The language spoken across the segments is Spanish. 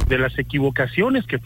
de las equivocaciones que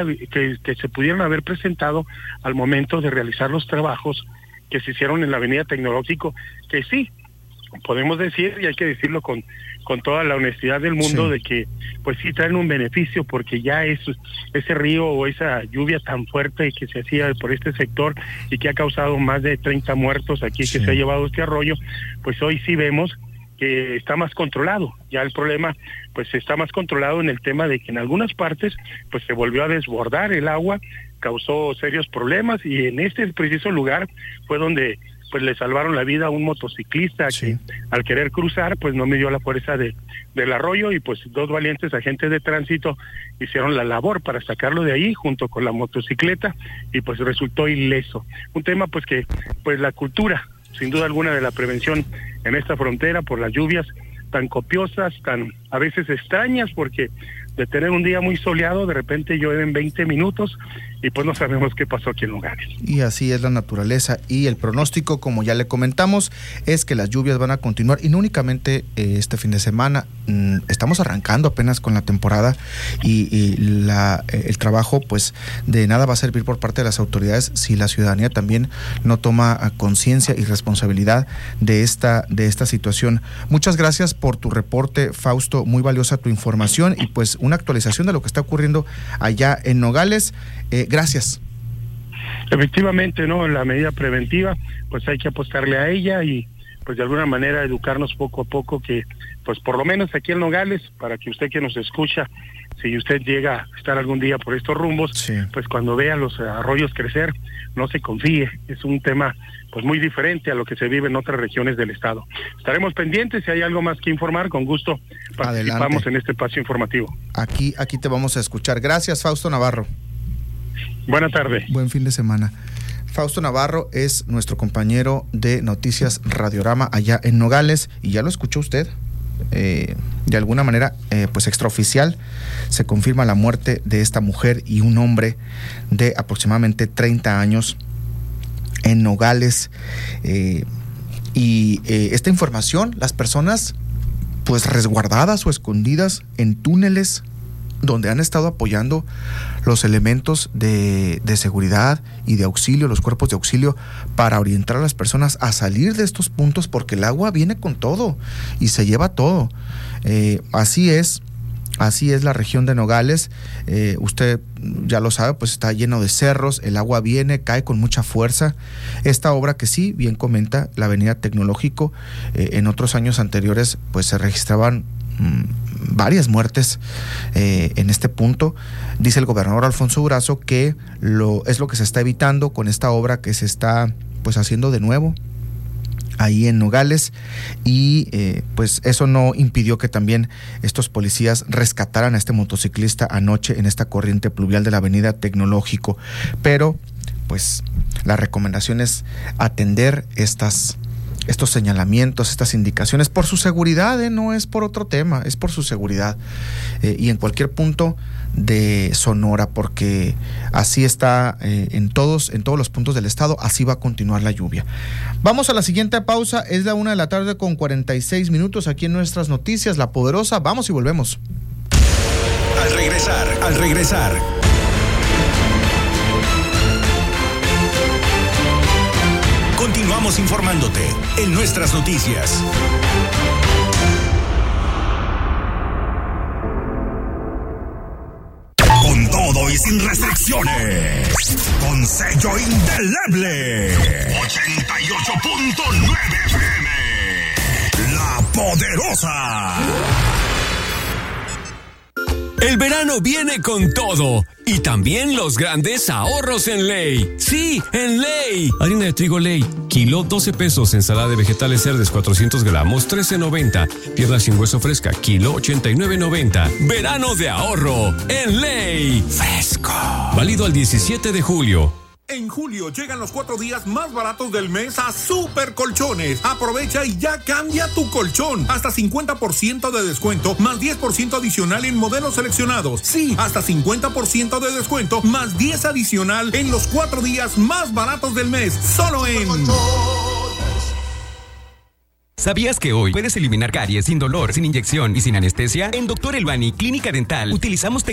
que se pudieron haber presentado al momento de realizar los trabajos que se hicieron en la Avenida Tecnológico, que sí, podemos decir, y hay que decirlo con toda la honestidad del mundo, de que pues sí traen un beneficio, porque ya ese río o esa lluvia tan fuerte que se hacía por este sector y que ha causado más de 30 muertos aquí, que se ha llevado este arroyo, pues hoy sí vemos que está más controlado. Ya el problema pues está más controlado en el tema de que en algunas partes pues se volvió a desbordar el agua, causó serios problemas, y en este preciso lugar fue donde pues le salvaron la vida a un motociclista que al querer cruzar pues no midió la fuerza del arroyo, y pues 2 valientes agentes de tránsito hicieron la labor para sacarlo de ahí junto con la motocicleta, y pues resultó ileso. Un tema pues que pues la cultura sin duda alguna de la prevención en esta frontera por las lluvias tan copiosas, tan a veces extrañas, porque de tener un día muy soleado, de repente llueve en 20 minutos y pues no sabemos qué pasó aquí en Nogales. Y así es la naturaleza, y el pronóstico, como ya le comentamos, es que las lluvias van a continuar, y no únicamente este fin de semana. Estamos arrancando apenas con la temporada, y el trabajo pues de nada va a servir por parte de las autoridades si la ciudadanía también no toma conciencia y responsabilidad de esta situación. Muchas gracias por tu reporte, Fausto, muy valiosa tu información, y pues una actualización de lo que está ocurriendo allá en Nogales. Gracias. Efectivamente, ¿no? La medida preventiva, pues hay que apostarle a ella y pues de alguna manera educarnos poco a poco, que pues por lo menos aquí en Nogales, para que usted que nos escucha, si usted llega a estar algún día por estos rumbos, pues cuando vea los arroyos crecer, no se confíe. Es un tema pues muy diferente a lo que se vive en otras regiones del estado. Estaremos pendientes, si hay algo más que informar, con gusto participamos. Adelante en este espacio informativo. Aquí te vamos a escuchar. Gracias, Fausto Navarro. Buenas tardes. Buen fin de semana. Fausto Navarro es nuestro compañero de Noticias Radiorama allá en Nogales, y ya lo escuchó usted. De alguna manera pues extraoficial se confirma la muerte de esta mujer y un hombre de aproximadamente 30 años en Nogales, y esta información, las personas pues resguardadas o escondidas en túneles donde han estado apoyando los elementos de seguridad y de auxilio, los cuerpos de auxilio, para orientar a las personas a salir de estos puntos, porque el agua viene con todo y se lleva todo. Así es la región de Nogales. Usted ya lo sabe, pues está lleno de cerros, el agua viene, cae con mucha fuerza. Esta obra que sí, bien comenta, la Avenida Tecnológico, en otros años anteriores pues se registraban varias muertes en este punto. Dice el gobernador Alfonso Durazo que es lo que se está evitando con esta obra que se está pues haciendo de nuevo ahí en Nogales, y pues eso no impidió que también estos policías rescataran a este motociclista anoche en esta corriente pluvial de la Avenida Tecnológico. Pero pues la recomendación es atender estos señalamientos, estas indicaciones por su seguridad, no es por otro tema, es por su seguridad, y en cualquier punto de Sonora, porque así está en todos los puntos del estado, así va a continuar la lluvia. Vamos a la siguiente pausa, es la 1:46 p.m. aquí en Nuestras Noticias, La Poderosa. Vamos y volvemos. Al regresar. Continuamos informándote en Nuestras Noticias. Con todo y sin restricciones. Con sello indeleble. 88.9 FM. La Poderosa. El verano viene con todo y también los grandes ahorros en Ley. Sí, en Ley. Harina de trigo Ley, kilo 12 pesos. Ensalada de vegetales Cerdes 400 gramos 13.90. Pierna sin hueso fresca, kilo 89.90. Verano de ahorro en Ley. Fresco. Válido al 17 de julio. En julio llegan los 4 días más baratos del mes a Super Colchones. Aprovecha y ya cambia tu colchón. Hasta 50% de descuento, más 10% adicional en modelos seleccionados. Sí, hasta 50% de descuento, más 10 adicional en los 4 días más baratos del mes. Solo en... ¿Sabías que hoy puedes eliminar caries sin dolor, sin inyección y sin anestesia? En Dr. Elbani Clínica Dental utilizamos